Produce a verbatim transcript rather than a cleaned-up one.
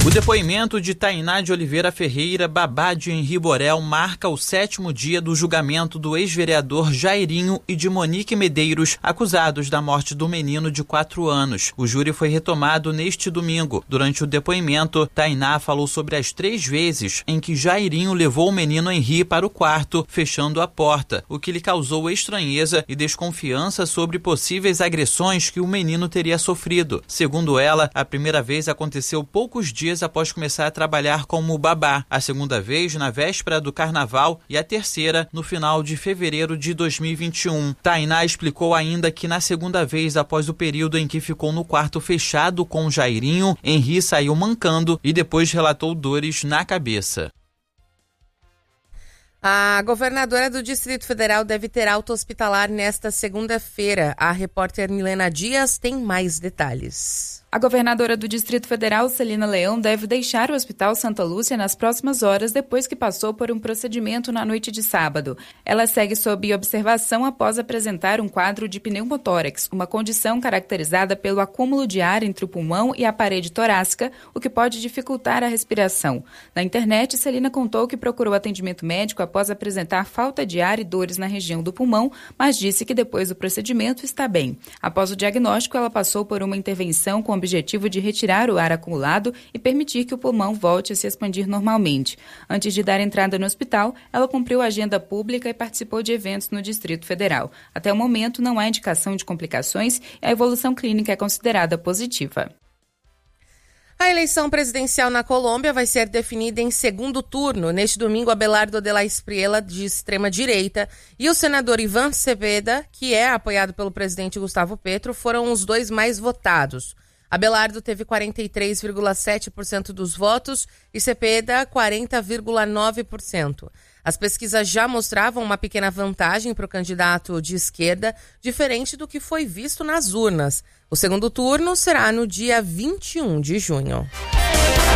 O depoimento de Tainá de Oliveira Ferreira, babá de Henri Borel, marca o sétimo dia do julgamento do ex-vereador Jairinho e de Monique Medeiros, acusados da morte do menino de quatro anos. O júri foi retomado neste domingo. Durante o depoimento, Tainá falou sobre as três vezes em que Jairinho levou o menino Henri para o quarto, fechando a porta, o que lhe causou estranheza e desconfiança sobre possíveis agressões que o menino teria sofrido. Segundo ela, a primeira vez aconteceu poucos dias após começar a trabalhar como babá, a segunda vez na véspera do carnaval e a terceira no final de fevereiro de dois mil e vinte e um. Tainá explicou ainda que na segunda vez após o período em que ficou no quarto fechado com Jairinho, Henri saiu mancando e depois relatou dores na cabeça. A governadora do Distrito Federal deve ter alta hospitalar nesta segunda-feira. A repórter Milena Dias tem mais detalhes. A governadora do Distrito Federal, Celina Leão, deve deixar o Hospital Santa Lúcia nas próximas horas depois que passou por um procedimento na noite de sábado. Ela segue sob observação após apresentar um quadro de pneumotórax, uma condição caracterizada pelo acúmulo de ar entre o pulmão e a parede torácica, o que pode dificultar a respiração. Na internet, Celina contou que procurou atendimento médico após apresentar falta de ar e dores na região do pulmão, mas disse que depois do procedimento está bem. Após o diagnóstico, ela passou por uma intervenção com o objetivo de retirar o ar acumulado e permitir que o pulmão volte a se expandir normalmente. Antes de dar entrada no hospital, ela cumpriu a agenda pública e participou de eventos no Distrito Federal. Até o momento, não há indicação de complicações e a evolução clínica é considerada positiva. A eleição presidencial na Colômbia vai ser definida em segundo turno. Neste domingo, Abelardo de la Espriella, de extrema-direita, e o senador Iván Cepeda, que é apoiado pelo presidente Gustavo Petro, foram os dois mais votados. Abelardo teve quarenta e três vírgula sete por cento dos votos e Cepeda quarenta vírgula nove por cento. As pesquisas já mostravam uma pequena vantagem para o candidato de esquerda, diferente do que foi visto nas urnas. O segundo turno será no dia vinte e um de junho.